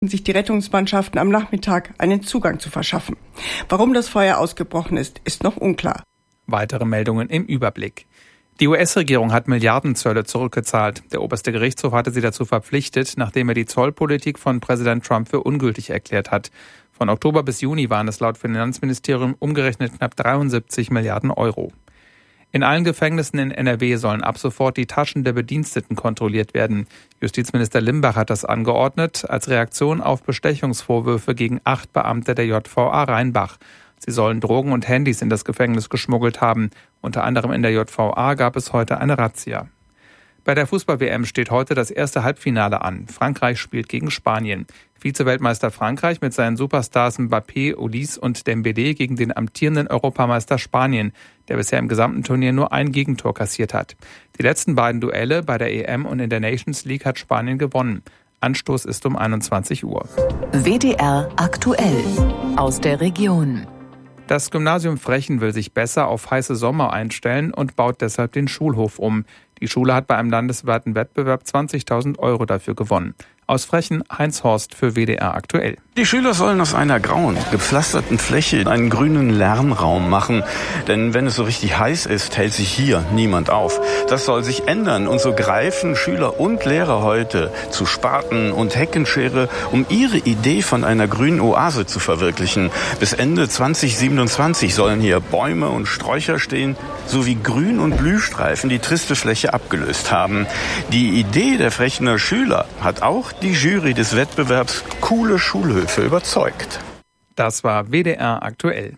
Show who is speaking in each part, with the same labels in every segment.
Speaker 1: sich die Rettungsmannschaften am Nachmittag einen Zugang zu verschaffen. Warum das Feuer ausgebrochen ist, ist noch unklar.
Speaker 2: Weitere Meldungen im Überblick. Die US-Regierung hat Milliardenzölle zurückgezahlt. Der oberste Gerichtshof hatte sie dazu verpflichtet, nachdem er die Zollpolitik von Präsident Trump für ungültig erklärt hat. Von Oktober bis Juni waren es laut Finanzministerium umgerechnet knapp 73 Milliarden Euro. In allen Gefängnissen in NRW sollen ab sofort die Taschen der Bediensteten kontrolliert werden. Justizminister Limbach hat das angeordnet als Reaktion auf Bestechungsvorwürfe gegen 8 Beamte der JVA Rheinbach. Sie sollen Drogen und Handys in das Gefängnis geschmuggelt haben. Unter anderem in der JVA gab es heute eine Razzia. Bei der Fußball-WM steht heute das erste Halbfinale an. Frankreich spielt gegen Spanien. Vize-Weltmeister Frankreich mit seinen Superstars Mbappé, Olise und Dembélé gegen den amtierenden Europameister Spanien, der bisher im gesamten Turnier nur ein Gegentor kassiert hat. Die letzten beiden Duelle bei der EM und in der Nations League hat Spanien gewonnen. Anstoß ist um 21 Uhr.
Speaker 3: WDR aktuell aus der Region.
Speaker 2: Das Gymnasium Frechen will sich besser auf heiße Sommer einstellen und baut deshalb den Schulhof um. Die Schule hat bei einem landesweiten Wettbewerb 20.000 Euro dafür gewonnen. Aus Frechen, Heinz Horst für WDR aktuell.
Speaker 4: Die Schüler sollen aus einer grauen, gepflasterten Fläche einen grünen Lernraum machen. Denn wenn es so richtig heiß ist, hält sich hier niemand auf. Das soll sich ändern. Und so greifen Schüler und Lehrer heute zu Spaten und Heckenschere, um ihre Idee von einer grünen Oase zu verwirklichen. Bis Ende 2027 sollen hier Bäume und Sträucher stehen, sowie Grün- und Blühstreifen die triste Fläche abgelöst haben. Die Idee der Frechener Schüler hat auch die Jury des Wettbewerbs Coole Schulhöfe überzeugt.
Speaker 2: Das war WDR aktuell.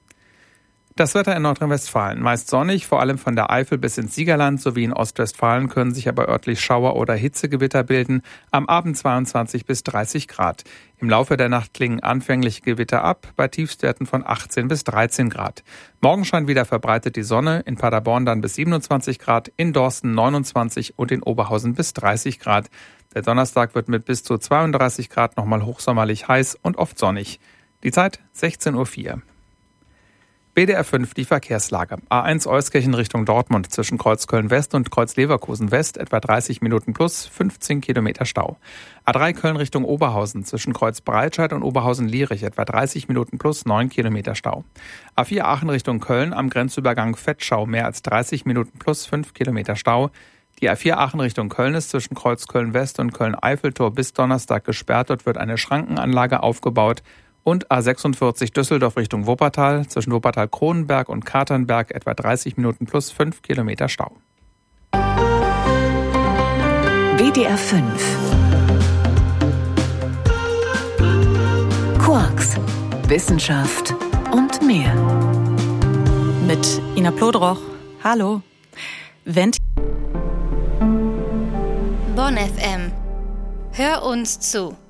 Speaker 2: Das Wetter in Nordrhein-Westfalen meist sonnig, vor allem von der Eifel bis ins Siegerland sowie in Ostwestfalen können sich aber örtlich Schauer oder Hitzegewitter bilden. Am Abend 22 bis 30 Grad. Im Laufe der Nacht klingen anfängliche Gewitter ab, bei Tiefstwerten von 18 bis 13 Grad. Morgen scheint wieder verbreitet die Sonne, in Paderborn dann bis 27 Grad, in Dorsten 29 und in Oberhausen bis 30 Grad. Der Donnerstag wird mit bis zu 32 Grad nochmal hochsommerlich heiß und oft sonnig. Die Zeit 16:04 Uhr. BDR 5 die Verkehrslage. A1 Euskirchen Richtung Dortmund zwischen Kreuz Köln-West und Kreuz Leverkusen-West etwa 30 Minuten plus 15 Kilometer Stau. A3 Köln Richtung Oberhausen zwischen Kreuz Breitscheid und Oberhausen-Lierich etwa 30 Minuten plus 9 Kilometer Stau. A4 Aachen Richtung Köln am Grenzübergang Vetschau mehr als 30 Minuten plus 5 Kilometer Stau. Die A4 Aachen Richtung Köln ist zwischen Kreuz Köln-West und Köln-Eiffeltor bis Donnerstag gesperrt. Dort wird eine Schrankenanlage aufgebaut. Und A46 Düsseldorf Richtung Wuppertal, zwischen Wuppertal-Kronenberg und Katernberg etwa 30 Minuten plus 5 Kilometer Stau.
Speaker 3: WDR 5 Quarks, Wissenschaft und mehr.
Speaker 5: Mit Ina Plodroch. Hallo.
Speaker 6: Bonn FM. Hör uns zu.